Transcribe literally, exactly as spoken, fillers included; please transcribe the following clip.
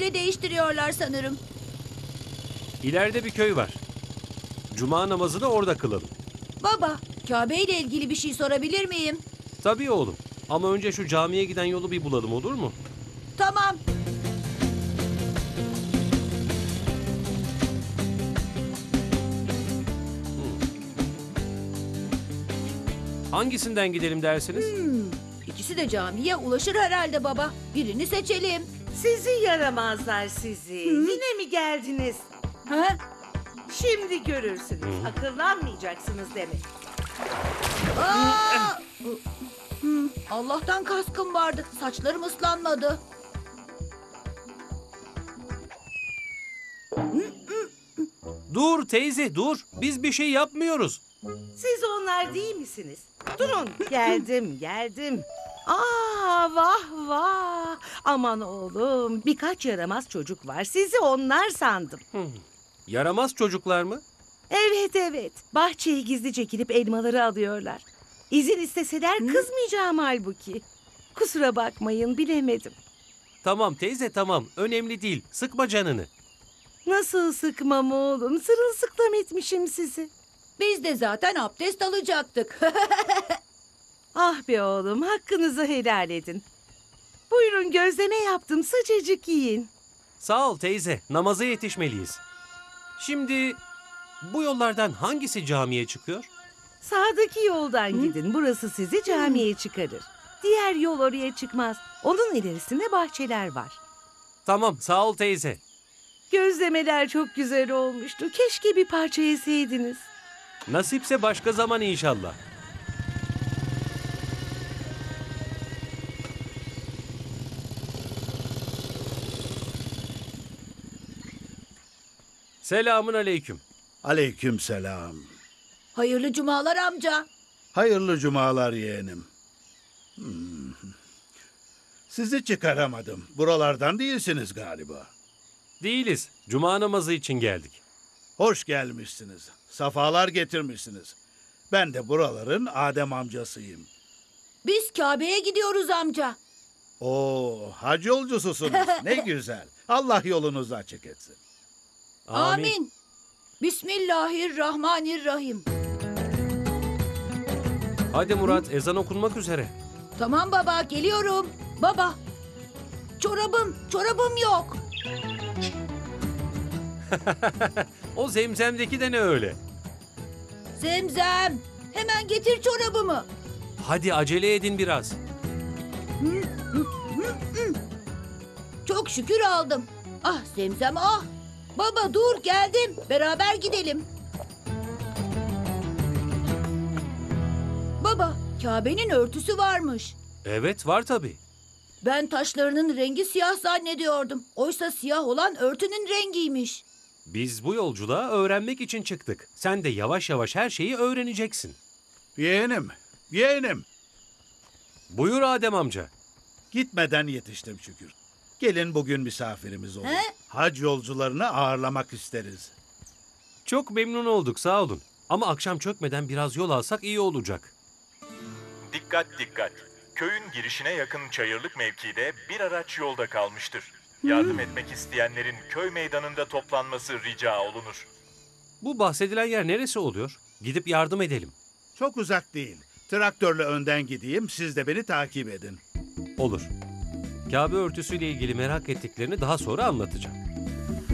Kabe değiştiriyorlar sanırım. İleride bir köy var. Cuma namazını orada kılalım. Baba, Kabe ile ilgili bir şey sorabilir miyim? Tabii oğlum. Ama önce şu camiye giden yolu bir bulalım, olur mu? Tamam. Hangisinden gidelim dersiniz? İkisi de camiye ulaşır herhalde baba. Birini seçelim. Sizi yaramazlar sizi. Yine mi geldiniz? Ha? Şimdi görürsünüz. Akıllanmayacaksınız demek. Aa! Hmm, Allah'tan kaskım vardı. Saçlarım ıslanmadı. Dur teyze, dur. Biz bir şey yapmıyoruz. Siz onlar değil misiniz? Durun. Geldim, geldim. Aa, vah vah. Aman oğlum, birkaç yaramaz çocuk var. Sizi onlar sandım. Yaramaz çocuklar mı? Evet evet. Bahçeye gizlice girip elmaları alıyorlar. İzin isteseler kızmayacağım halbuki. Kusura bakmayın, bilemedim. Tamam teyze, tamam. Önemli değil. Sıkma canını. Nasıl sıkmam oğlum? Sırılsıklam etmişim sizi. Biz de zaten abdest alacaktık. Ah be oğlum, hakkınızı helal edin. Buyurun, gözleme yaptım, sıcacık yiyin. Sağ ol teyze. Namaza yetişmeliyiz. Şimdi bu yollardan hangisi camiye çıkıyor? Sağdaki yoldan gidin, burası sizi camiye çıkarır. Diğer yol oraya çıkmaz. Onun ilerisinde bahçeler var. Tamam, sağ ol teyze. Gözlemeler çok güzel olmuştu. Keşke bir parça yeseydiniz. Nasipse başka zaman inşallah. Selamun aleyküm. Aleykümselam. Hayırlı cumalar amca. Hayırlı cumalar yeğenim. Hmm. Sizi çıkaramadım. Buralardan değilsiniz galiba. Değiliz. Cuma namazı için geldik. Hoş gelmişsiniz. Safalar getirmişsiniz. Ben de buraların Adem amcasıyım. Biz Kabe'ye gidiyoruz amca. Oo, hac yolcususunuz. Ne güzel. Allah yolunuzu açık etsin. Amin. Bismillahirrahmanirrahim. Hadi Murat, ezan okunmak üzere. Tamam baba, geliyorum. Baba, çorabım, çorabım yok. O zemzemdeki de ne öyle? Zemzem, hemen getir çorabımı. Hadi acele edin biraz. Çok şükür aldım. Ah Zemzem ah. Baba dur, geldim. Beraber gidelim. Baba, Kabe'nin örtüsü varmış. Evet, var tabii. Ben taşlarının rengi siyah zannediyordum. Oysa siyah olan örtünün rengiymiş. Biz bu yolculuğa öğrenmek için çıktık. Sen de yavaş yavaş her şeyi öğreneceksin. Yeğenim, yeğenim. Buyur Adem amca. Gitmeden yetiştim şükür. Gelin bugün misafirimiz olun. He? Hac yolcularını ağırlamak isteriz. Çok memnun olduk, sağ olun. Ama akşam çökmeden biraz yol alsak iyi olacak. Dikkat dikkat. Köyün girişine yakın çayırlık mevkide bir araç yolda kalmıştır. Yardım etmek isteyenlerin köy meydanında toplanması rica olunur. Bu bahsedilen yer neresi oluyor? Gidip yardım edelim. Çok uzak değil. Traktörle önden gideyim, siz de beni takip edin. Olur. Kabe örtüsüyle ilgili merak ettiklerini daha sonra anlatacağım.